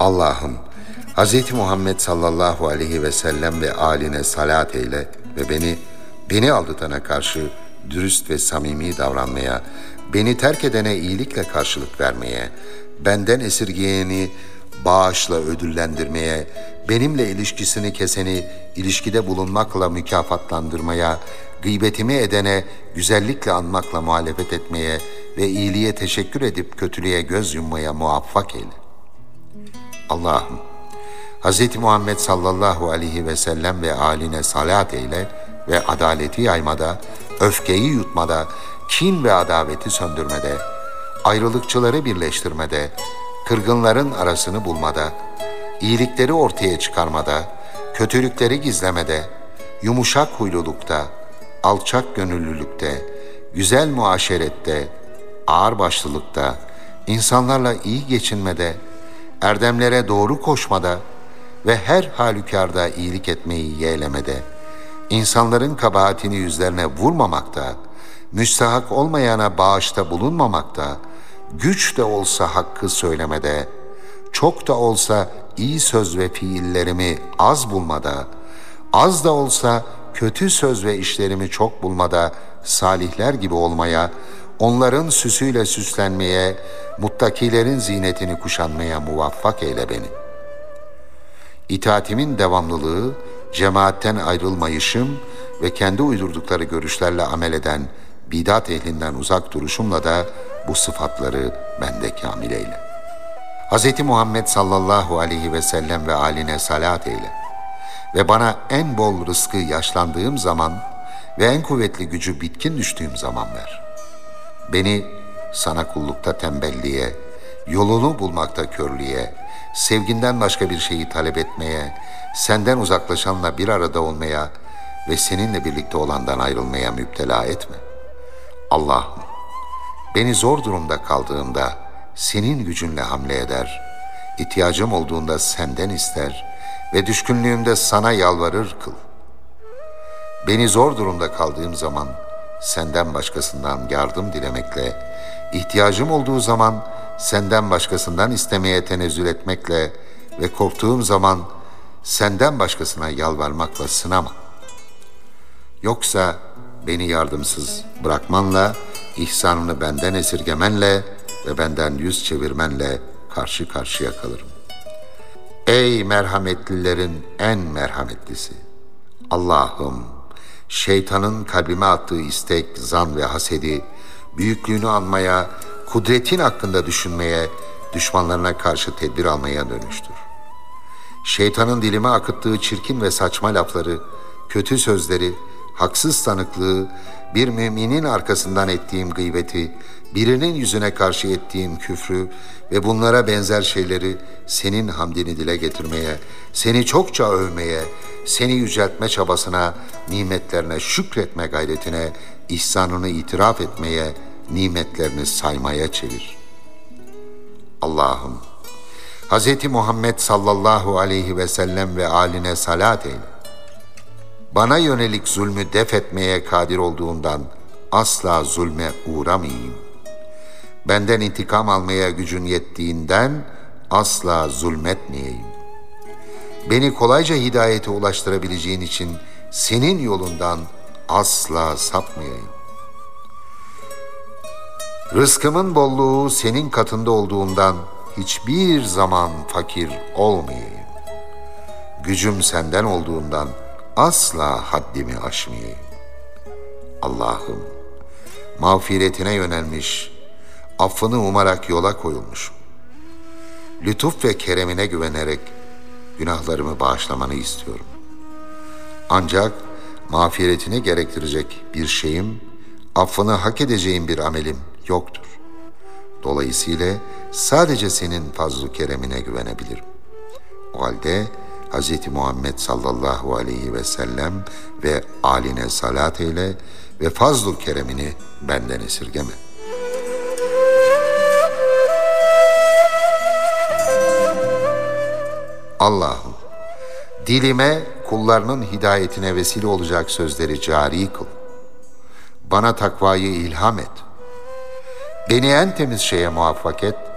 Allah'ım, Hz. Muhammed sallallahu aleyhi ve sellem ve âline salat eyle ve beni aldatana karşı dürüst ve samimi davranmaya, beni terk edene iyilikle karşılık vermeye, benden esirgeyeni bağışla ödüllendirmeye, benimle ilişkisini keseni ilişkide bulunmakla mükafatlandırmaya, gıybetimi edene güzellikle anmakla muhalefet etmeye ve iyiliğe teşekkür edip kötülüğe göz yummaya muvaffak eyle. Allah'ım, Hz. Muhammed sallallahu aleyhi ve sellem ve âline salat eyle ve adaleti yaymada, öfkeyi yutmada, kin ve adaveti söndürmede, ayrılıkçıları birleştirmede, kırgınların arasını bulmada, iyilikleri ortaya çıkarmada, kötülükleri gizlemede, yumuşak huylulukta, alçak gönüllülükte, güzel muaşerette, ağırbaşlılıkta, insanlarla iyi geçinmede, erdemlere doğru koşmada ve her halükarda iyilik etmeyi yeğlemede, insanların kabahatini yüzlerine vurmamakta, müstahak olmayana bağışta bulunmamakta, güç de olsa hakkı söylemede, çok da olsa iyi söz ve fiillerimi az bulmada, az da olsa kötü söz ve işlerimi çok bulmada salihler gibi olmaya, onların süsüyle süslenmeye, muttakilerin zinetini kuşanmaya muvaffak eyle beni. İtaatimin devamlılığı, cemaatten ayrılmayışım ve kendi uydurdukları görüşlerle amel eden bidat ehlinden uzak duruşumla da bu sıfatları bende kamil eyle. Hz. Muhammed sallallahu aleyhi ve sellem ve âline salat eyle ve bana en bol rızkı yaşlandığım zaman ve en kuvvetli gücü bitkin düştüğüm zaman ver. Beni sana kullukta tembelliğe, yolunu bulmakta körlüğe, sevginden başka bir şeyi talep etmeye, senden uzaklaşanla bir arada olmaya ve seninle birlikte olandan ayrılmaya müptela etme. Allah'ım, beni zor durumda kaldığımda senin gücünle hamle eder, ihtiyacım olduğunda senden ister ve düşkünlüğümde sana yalvarır kıl. Beni zor durumda kaldığım zaman senden başkasından yardım dilemekle, ihtiyacım olduğu zaman senden başkasından istemeye tenezzül etmekle ve korktuğum zaman senden başkasına yalvarmakla sınama. Yoksa beni yardımsız bırakmanla, ihsanını benden esirgemenle ve benden yüz çevirmenle karşı karşıya kalırım. Ey merhametlilerin en merhametlisi! Allah'ım, şeytanın kalbime attığı istek, zan ve hasedi, büyüklüğünü anmaya, kudretin hakkında düşünmeye, düşmanlarına karşı tedbir almaya dönüştür. Şeytanın dilime akıttığı çirkin ve saçma lafları, kötü sözleri, haksız tanıklığı, bir müminin arkasından ettiğim gıybeti, birinin yüzüne karşı ettiğim küfrü ve bunlara benzer şeyleri senin hamdini dile getirmeye, seni çokça övmeye, seni yüceltme çabasına, nimetlerine şükretme gayretine, ihsanını itiraf etmeye, nimetlerini saymaya çevir. Allah'ım, Hz. Muhammed sallallahu aleyhi ve sellem ve âline salat eyle. Bana yönelik zulmü def etmeye kadir olduğundan asla zulme uğramayayım. Benden intikam almaya gücün yettiğinden asla zulmetmeyeyim. Beni kolayca hidayete ulaştırabileceğin için senin yolundan asla sapmayayım. Rızkımın bolluğu senin katında olduğundan hiçbir zaman fakir olmayayım. Gücüm senden olduğundan asla haddimi aşmayayım. Allah'ım, mağfiretine yönelmiş, affını umarak yola koyulmuşum. Lütuf ve keremine güvenerek günahlarımı bağışlamanı istiyorum. Ancak mağfiretini gerektirecek bir şeyim, affını hak edeceğim bir amelim yoktur. Dolayısıyla sadece senin fazl-ı keremine güvenebilirim. O halde Hz. Muhammed sallallahu aleyhi ve sellem ve âline salat eyle ve fazl-ı keremini benden esirgeme. Allah'ım, dilime kullarının hidayetine vesile olacak sözleri cari kıl. Bana takvayı ilham et. Beni en temiz şeye muvaffak et